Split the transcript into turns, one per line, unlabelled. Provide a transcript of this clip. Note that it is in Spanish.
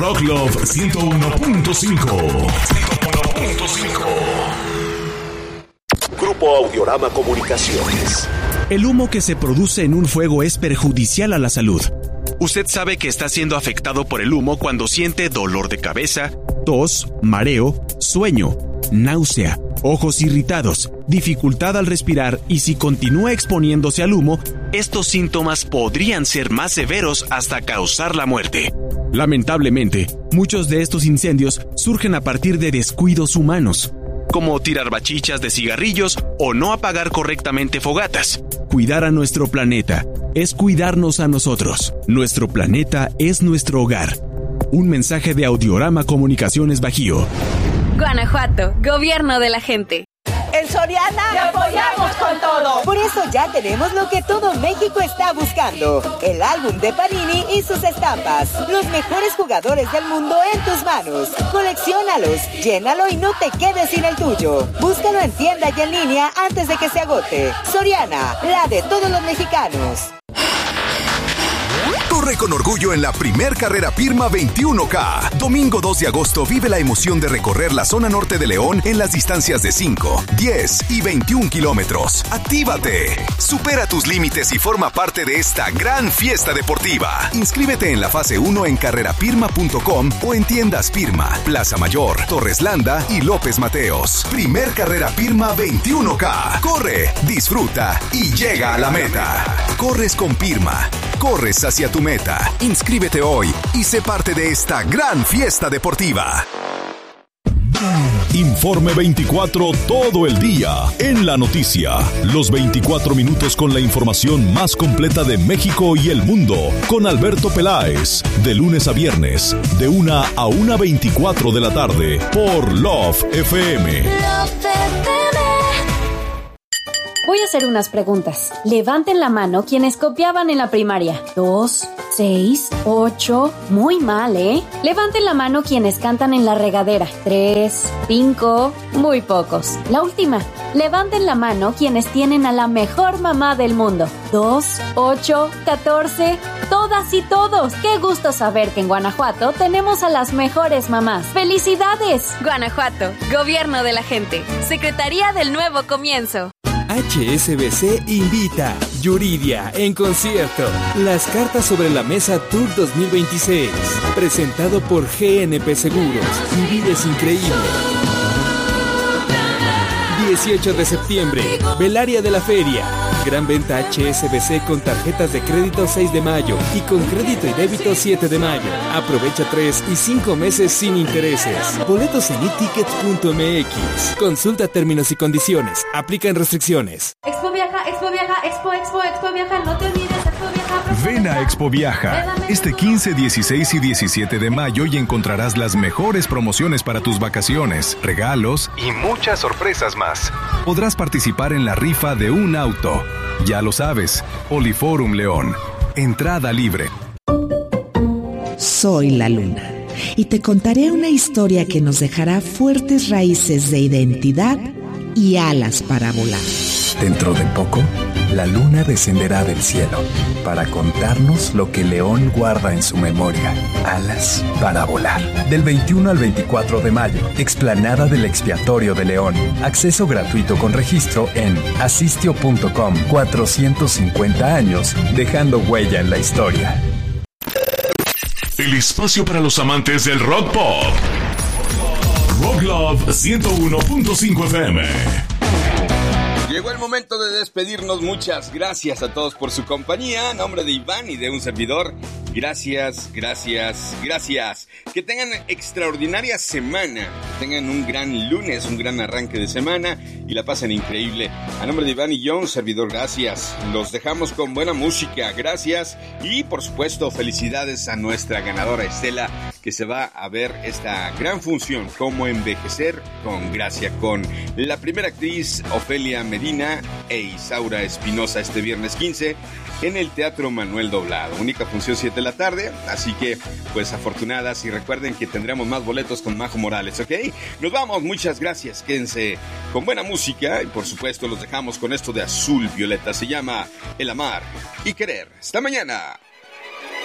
Rock Love 101.5.
Grupo Audiorama Comunicaciones.
El humo que se produce en un fuego es perjudicial a la salud. Usted sabe que está siendo afectado por el humo cuando siente dolor de cabeza, tos, mareo, sueño, náusea, ojos irritados, dificultad al respirar, y si continúa exponiéndose al humo, estos síntomas podrían ser más severos hasta causar la muerte. Lamentablemente, muchos de estos incendios surgen a partir de descuidos humanos, como tirar bachichas de cigarrillos o no apagar correctamente fogatas. Cuidar a nuestro planeta es cuidarnos a nosotros. Nuestro planeta es nuestro hogar. Un mensaje de Audiorama Comunicaciones Bajío.
Guanajuato, gobierno de la gente.
En Soriana te apoyamos con todo. Por eso ya tenemos lo que todo México está buscando: el álbum de Panini y sus estampas. Los mejores jugadores del mundo en tus manos. Colecciónalos, llénalo y no te quedes sin el tuyo. Búscalo en tienda y en línea antes de que se agote. Soriana, la de todos los mexicanos.
Corre con orgullo en la primer carrera Pirma 21K. Domingo 2 de agosto vive la emoción de recorrer la zona norte de León en las distancias de 5, 10 y 21 kilómetros. ¡Actívate! Supera tus límites y forma parte de esta gran fiesta deportiva. Inscríbete en la fase 1 en carrerapirma.com o en tiendas Pirma, Plaza Mayor, Torres Landa y López Mateos. Primer carrera Pirma 21K. Corre, disfruta y llega a la meta. Corres con Pirma. Corres hacia tu meta. Inscríbete hoy y sé parte de esta gran fiesta deportiva.
Informe 24 todo el día en la noticia. Los 24 minutos con la información más completa de México y el mundo. Con Alberto Peláez. De lunes a viernes, de 1 a 1:24 de la tarde. Por Love FM.
Voy a hacer unas preguntas. Levanten la mano quienes copiaban en la primaria. 2, 6, 8. Muy mal, ¿eh? Levanten la mano quienes cantan en la regadera. 3, 5. Muy pocos. La última. Levanten la mano quienes tienen a la mejor mamá del mundo. 2, 8, 14. Todas y todos. Qué gusto saber que en Guanajuato tenemos a las mejores mamás. ¡Felicidades! Guanajuato, gobierno de la gente. Secretaría del Nuevo Comienzo.
HSBC invita Yuridia en concierto. Las cartas sobre la mesa Tour 2026. Presentado por GNP Seguros. Vivir es increíble. 18 de septiembre, Velaria de la Feria. Gran venta HSBC con tarjetas de crédito 6 de mayo y con crédito y débito 7 de mayo. Aprovecha 3 y 5 meses sin intereses. Boletos en etickets.mx. Consulta términos y condiciones. Aplican restricciones.
Expo Viaja, Expo Viaja, no te olvides, Expo Viaja.
Ven a Expo Viaja este 15, 16 y 17 de mayo y encontrarás las mejores promociones para tus vacaciones, regalos y muchas sorpresas más. Podrás participar en la rifa de un auto. Ya lo sabes, Poliforum León. Entrada libre.
Soy la luna y te contaré una historia que nos dejará fuertes raíces de identidad y alas para volar.
Dentro de poco, la luna descenderá del cielo para contarnos lo que León guarda en su memoria. Alas para volar. Del 21 al 24 de mayo, explanada del Expiatorio de León. Acceso gratuito con registro en asistio.com. 450 años dejando huella en la historia.
El espacio para los amantes del rock pop. Rock Love 101.5 FM.
Llegó el momento de despedirnos. Muchas gracias a todos por su compañía. En nombre de Iván y de un servidor, gracias. Que tengan extraordinaria semana. Que tengan un gran lunes, un gran arranque de semana y la pasen increíble. A nombre de Iván y yo, un servidor, gracias. Los dejamos con buena música, gracias. Y por supuesto, felicidades a nuestra ganadora Estela, que se va a ver esta gran función, Cómo envejecer con gracia, con la primera actriz Ofelia Medina e Isaura Espinosa este viernes 15 en el Teatro Manuel Doblado. Única función 7 de la tarde, así que pues afortunadas, y recuerden que tendremos más boletos con Majo Morales, ¿ok? Nos vamos, muchas gracias, quédense con buena música y por supuesto los dejamos con esto de Azul Violeta, se llama El Amar y Querer. Hasta mañana.